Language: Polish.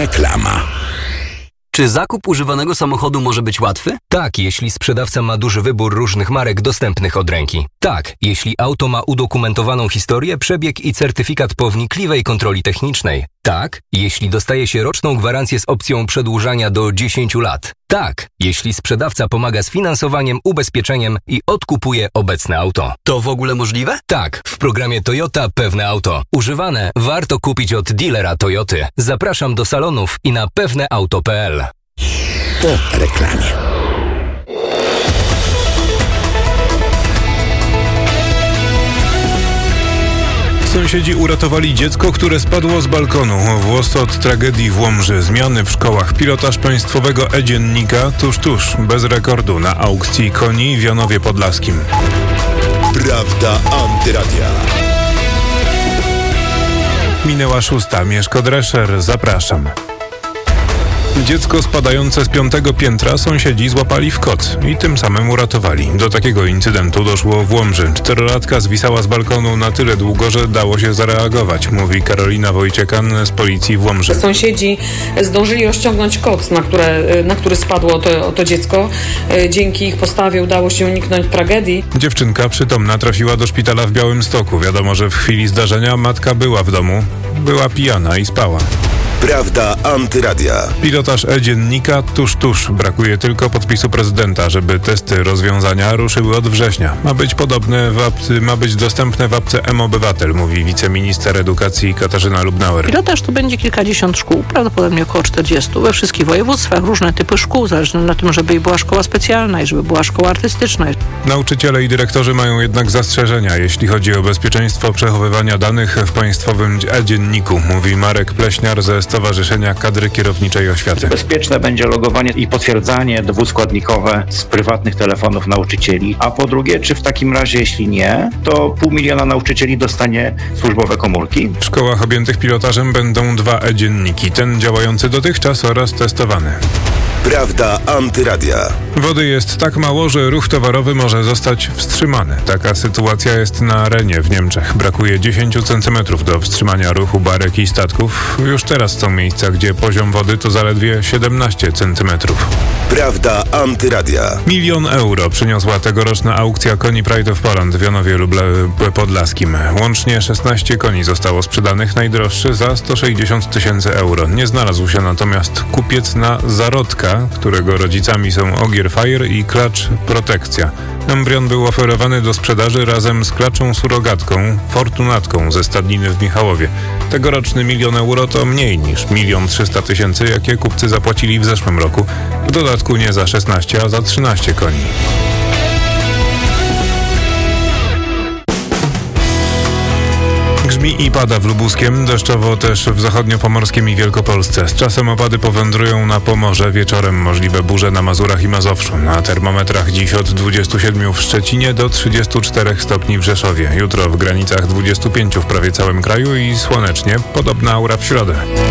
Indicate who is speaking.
Speaker 1: Reklama.
Speaker 2: Czy zakup używanego samochodu może być łatwy?
Speaker 3: Tak, jeśli sprzedawca ma duży wybór różnych marek dostępnych od ręki. Tak, jeśli auto ma udokumentowaną historię, przebieg i certyfikat po wnikliwej kontroli technicznej. Tak, jeśli dostaje się roczną gwarancję z opcją przedłużania do 10 lat. Tak, jeśli sprzedawca pomaga z finansowaniem, ubezpieczeniem i odkupuje obecne auto.
Speaker 2: To w ogóle możliwe?
Speaker 3: Tak, w programie Toyota Pewne Auto. Używane warto kupić od dealera Toyoty. Zapraszam do salonów i na pewneauto.pl.
Speaker 1: Po reklamie.
Speaker 4: Sąsiedzi uratowali dziecko, które spadło z balkonu. Włos od tragedii w Łomży. Zmiany w szkołach. Pilotaż państwowego e-dziennika tuż, bez rekordu na aukcji koni w Janowie Podlaskim.
Speaker 1: Prawda Antyradia.
Speaker 4: Minęła 6. Mieszko Drescher. Zapraszam. Dziecko spadające z 5. piętra sąsiedzi złapali w koc i tym samym uratowali. Do takiego incydentu doszło w Łomży. 4-latka zwisała z balkonu na tyle długo, że dało się zareagować, mówi Karolina Wojciekan z policji w Łomży.
Speaker 5: Sąsiedzi zdążyli rozciągnąć koc, na który spadło to dziecko. Dzięki ich postawie udało się uniknąć tragedii.
Speaker 4: Dziewczynka przytomna trafiła do szpitala w Białymstoku. Wiadomo, że w chwili zdarzenia matka była w domu. Była pijana i spała.
Speaker 1: Prawda Antyradia.
Speaker 4: Pilotaż e-dziennika tuż. Brakuje tylko podpisu prezydenta, żeby testy rozwiązania ruszyły od września. Ma być dostępne w apce mObywatel, mówi wiceminister edukacji Katarzyna Lubnauer.
Speaker 6: Pilotaż to będzie kilkadziesiąt szkół, prawdopodobnie około 40 we wszystkich województwach, różne typy szkół, zależne na tym, żeby była szkoła specjalna i żeby była szkoła artystyczna.
Speaker 4: Nauczyciele i dyrektorzy mają jednak zastrzeżenia, jeśli chodzi o bezpieczeństwo przechowywania danych w państwowym e-dzienniku, mówi Marek Pleśniar ze Stowarzyszenia Kadry Kierowniczej Oświaty.
Speaker 7: Bezpieczne będzie logowanie i potwierdzanie dwuskładnikowe z prywatnych telefonów nauczycieli. A po drugie, czy w takim razie, jeśli nie, to 500 000 nauczycieli dostanie służbowe komórki?
Speaker 4: W szkołach objętych pilotażem będą 2 e-dzienniki. Ten działający dotychczas oraz testowany.
Speaker 1: Prawda Antyradia.
Speaker 4: Wody jest tak mało, że ruch towarowy może zostać wstrzymany. Taka sytuacja jest na Renie w Niemczech. Brakuje 10 cm do wstrzymania ruchu barek i statków. Już teraz są miejsca, gdzie poziom wody to zaledwie 17 cm.
Speaker 1: Prawda Antyradia.
Speaker 4: 1 000 000 euro przyniosła tegoroczna aukcja koni Pride of Poland w Janowie Podlaskim. Łącznie 16 koni zostało sprzedanych, najdroższy za 160 000 euro. Nie znalazł się natomiast kupiec na zarodka, którego rodzicami są Ogier Fire i klacz Protekcja. Embrion był oferowany do sprzedaży razem z klaczą surogatką, Fortunatką ze stadniny w Michałowie. Tegoroczny 1 000 000 euro to mniej niż 1 300 000, jakie kupcy zapłacili w zeszłym roku. W dodatku nie za 16, a za 13 koni. Grzmi i pada w Lubuskiem, deszczowo też w zachodniopomorskim i Wielkopolsce. Z czasem opady powędrują na Pomorze, wieczorem możliwe burze na Mazurach i Mazowszu. Na termometrach dziś od 27 w Szczecinie do 34 stopni w Rzeszowie. Jutro w granicach 25 w prawie całym kraju i słonecznie, podobna aura w środę.